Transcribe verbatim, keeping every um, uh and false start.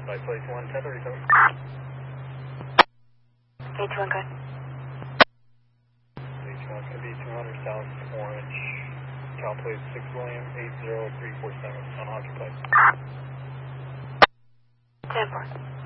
By place one, tether, report. H one, good. H one, can be two hundred South Orange, Cal plate six William, eight zero three four seven, unoccupied. ten four.